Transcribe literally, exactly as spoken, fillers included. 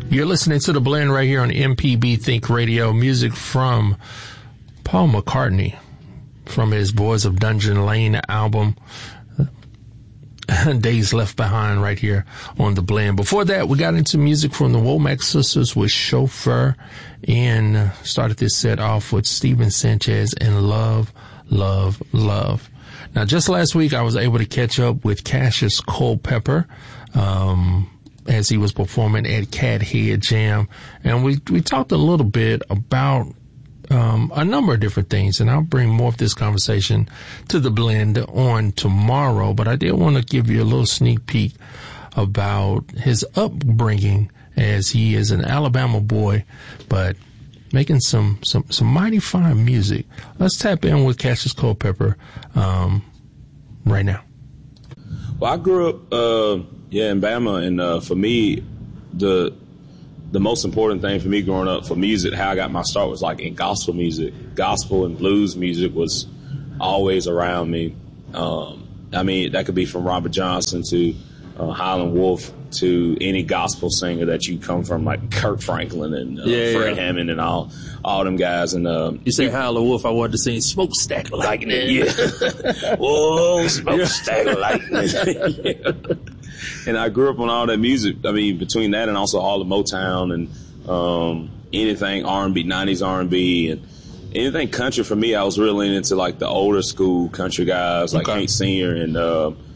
You're listening to The Blend right here on M P B Think Radio. Music from Paul McCartney from his Boys of Dungeon Lane album, Days Left Behind, right here on The Blend. Before that, we got into music from the Womack Sisters with Chauffeur, and started this set off with Steven Sanchez and Love, Love, Love. Now, just last week, I was able to catch up with Cassius Culpepper, um, as he was performing at Cat Head Jam. And we, we talked a little bit about, um, a number of different things. And I'll bring more of this conversation to The Blend on tomorrow. But I did want to give you a little sneak peek about his upbringing, as he is an Alabama boy, but making some, some, some mighty fine music. Let's tap in with Cassius Culpepper, um, right now. Well, I grew up, uh, yeah, in Bama, and uh, for me, the the most important thing for me growing up for music, how I got my start, was like in gospel music. Gospel and blues music was always around me. Um, I mean, that could be from Robert Johnson to uh, Highland Wolf to any gospel singer that you come from, like Kirk Franklin and uh, yeah, Fred yeah. Hammond and all all them guys. And um, you say Highland Wolf, I wanted to sing Smokestack Lightning. Yeah. Whoa, Smokestack Lightning. Yeah. And I grew up on all that music. I mean, between that and also all the Motown and um, anything R and B, nineties R and B, and anything country. For me, I was really into like the older school country guys, like okay. Hank Senior and uh,